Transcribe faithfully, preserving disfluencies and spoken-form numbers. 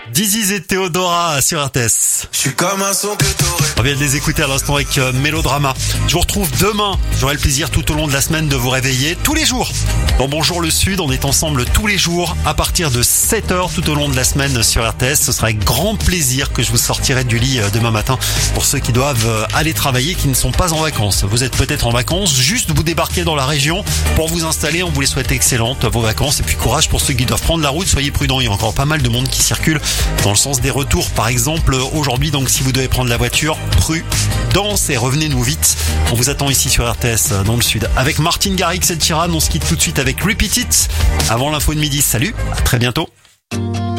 Diziz et Théodora sur R T S. Je suis comme un son que t'aurais. On vient de les écouter à l'instant avec euh, Mélodrama. Je vous retrouve demain. J'aurai le plaisir tout au long de la semaine de vous réveiller tous les jours. Dans Bonjour le Sud, on est ensemble tous les jours à partir de sept heures tout au long de la semaine sur R T S. Ce sera avec grand plaisir que je vous sortirai du lit euh, demain matin pour ceux qui doivent euh, aller travailler, qui ne sont pas en vacances. Vous êtes peut-être en vacances, juste vous débarquez dans la région pour vous installer. On vous les souhaite excellentes vos vacances et puis courage pour ceux qui doivent prendre la route. Soyez prudents, il y a encore pas mal de monde qui circule dans le sens des retours par exemple aujourd'hui. Donc si vous devez prendre la voiture, prudence et revenez-nous vite. On vous attend ici sur R T S dans le sud avec Martin Garrix et Sheeran. On se quitte tout de suite avec Repeat It avant l'info de midi. Salut, à très bientôt.